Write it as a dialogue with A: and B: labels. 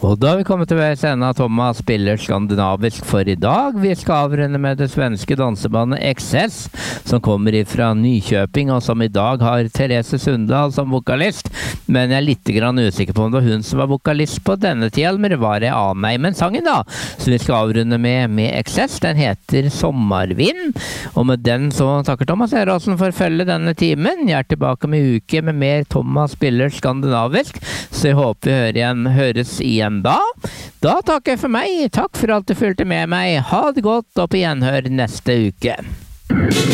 A: Og da har vi kommet til veis ende av Thomas spiller skandinavisk for i dag. Vi skal avrunde med det svenske dansebandet XS, som kommer fra Nykjøping, og som i dag har Therese Sundal som vokalist. Men jeg er litt usikker på om det var hun som var vokalist på denne tida, eller var det aner meg. Men sangen da, som vi skal avrunde med XS, den heter Sommarvind. Og med den så takker Thomas Eråsen for å følge denne timen. Jeg er tilbake om en uke med mer Thomas spiller skandinavisk, så jeg håper vi høres igjen da. Da takker jeg for meg. Takk for at du fulgte med meg. Ha det godt, og på gjenhør neste uke.